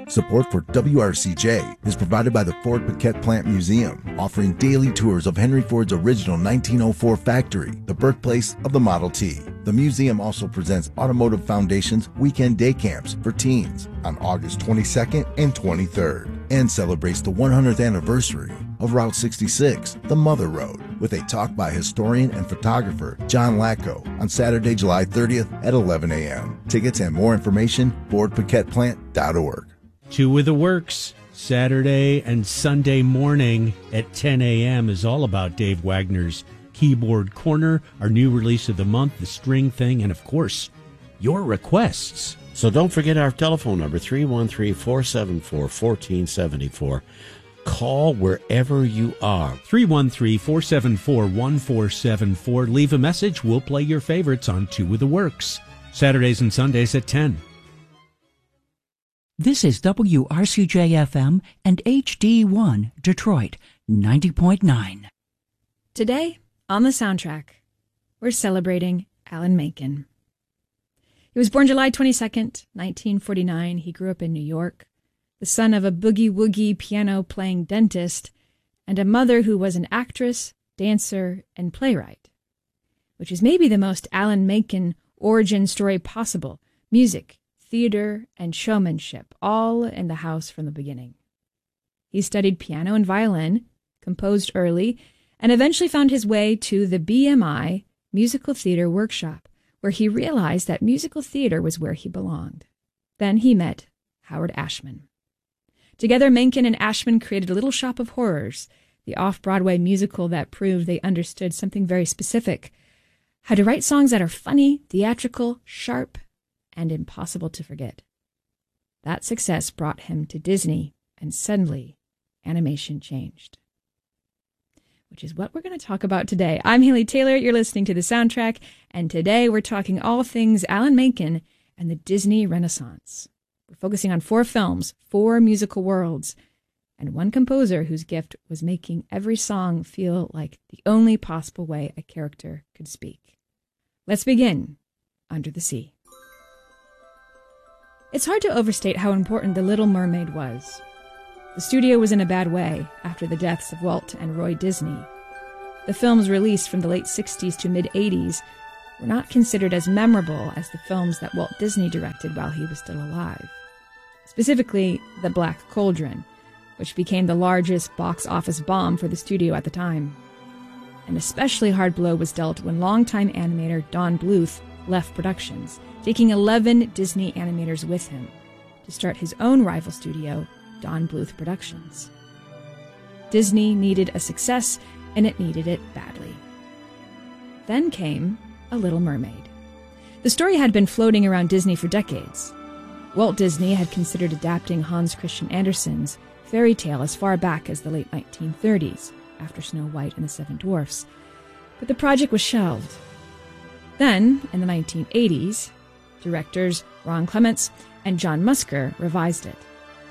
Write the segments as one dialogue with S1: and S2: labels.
S1: Support for WRCJ is provided by the Ford Piquette Plant Museum, offering daily tours of Henry Ford's original 1904 factory, the birthplace of the Model T. The museum also presents Automotive Foundation's weekend day camps for teens on August 22nd and 23rd, and celebrates the 100th anniversary of Route 66, the Mother Road, with a talk by historian and photographer John Lacko on Saturday, July 30th at 11 a.m. Tickets and more information, FordPiquettePlant.org.
S2: Two with the Works, Saturday and Sunday morning at 10 a.m. is all about Dave Wagner's Keyboard Corner, our new release of the month, The String Thing, and of course, your requests.
S3: So don't forget our telephone number, 313-474-1474. Call wherever you are.
S2: 313-474-1474. Leave a message. We'll play your favorites on Two with the Works, Saturdays and Sundays at 10.
S4: This is WRCJ-FM and HD1 Detroit 90.9.
S5: Today, on the soundtrack, we're celebrating Alan Menken. He was born July 22nd, 1949. He grew up in New York, the son of a boogie-woogie piano-playing dentist and a mother who was an actress, dancer, and playwright, which is maybe the most Alan Menken origin story possible. Music, theater, and showmanship, all in the house from the beginning. He studied piano and violin, composed early, and eventually found his way to the BMI Musical Theater Workshop, where he realized that musical theater was where he belonged. Then he met Howard Ashman. Together, Menken and Ashman created Little Shop of Horrors, the off-Broadway musical that proved they understood something very specific: how to write songs that are funny, theatrical, sharp, and impossible to forget. That success brought him to Disney, and suddenly, animation changed. Which is what we're going to talk about today. I'm Haley Taylor, you're listening to The Soundtrack, and today we're talking all things Alan Menken and the Disney Renaissance. We're focusing on 4 films, 4 musical worlds, and one composer whose gift was making every song feel like the only possible way a character could speak. Let's begin Under the Sea. It's hard to overstate how important The Little Mermaid was. The studio was in a bad way after the deaths of Walt and Roy Disney. The films released from the late 60s to mid-80s were not considered as memorable as the films that Walt Disney directed while he was still alive. Specifically, The Black Cauldron, which became the largest box office bomb for the studio at the time. An especially hard blow was dealt when longtime animator Don Bluth left productions, taking 11 Disney animators with him to start his own rival studio, Don Bluth Productions. Disney needed a success, and it needed it badly. Then came A Little Mermaid. The story had been floating around Disney for decades. Walt Disney had considered adapting Hans Christian Andersen's fairy tale as far back as the late 1930s, after Snow White and the Seven Dwarfs, but the project was shelved. Then, in the 1980s, directors Ron Clements and John Musker revised it.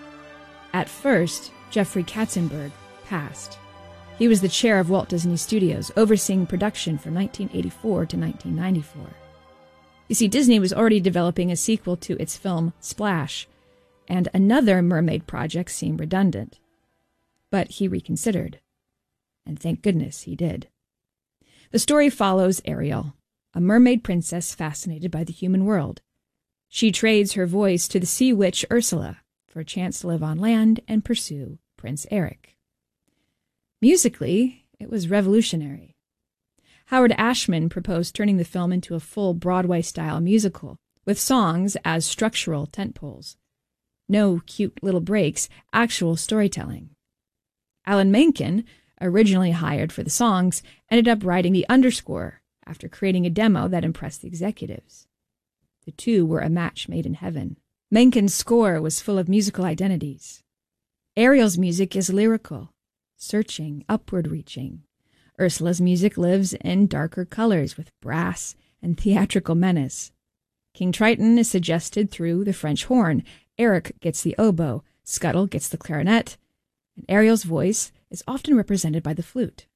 S5: At first, Jeffrey Katzenberg passed. He was the chair of Walt Disney Studios, overseeing production from 1984 to 1994. You see, Disney was already developing a sequel to its film Splash, and another mermaid project seemed redundant. But he reconsidered. And thank goodness he did. The story follows Ariel, a mermaid princess fascinated by the human world. She trades her voice to the sea witch Ursula for a chance to live on land and pursue Prince Eric. Musically, it was revolutionary. Howard Ashman proposed turning the film into a full Broadway-style musical, with songs as structural tentpoles. No cute little breaks, actual storytelling. Alan Menken, originally hired for the songs, ended up writing the underscore after creating a demo that impressed the executives. The two were a match made in heaven. Menken's score was full of musical identities. Ariel's music is lyrical, searching, upward-reaching. Ursula's music lives in darker colors with brass and theatrical menace. King Triton is suggested through the French horn. Eric gets the oboe, Scuttle gets the clarinet, and Ariel's voice is often represented by the flute.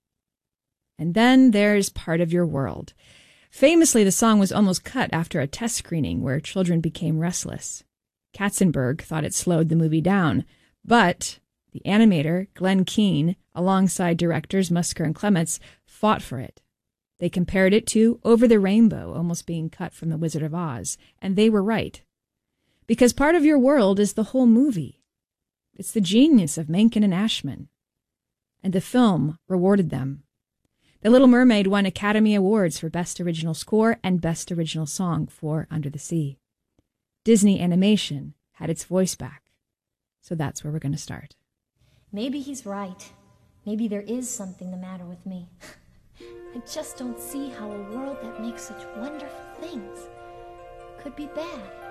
S5: And then there's Part of Your World. Famously, the song was almost cut after a test screening where children became restless. Katzenberg thought it slowed the movie down, but the animator, Glenn Keane, alongside directors Musker and Clements, fought for it. They compared it to Over the Rainbow, almost being cut from The Wizard of Oz, and they were right. Because part of your world is the whole movie. It's the genius of Menken and Ashman. And the film rewarded them. The Little Mermaid won Academy Awards for Best Original Score and Best Original Song for Under the Sea. Disney Animation had its voice back. So that's where we're going to start.
S6: Maybe he's right. Maybe there is something the matter with me. I just don't see how a world that makes such wonderful things could be bad.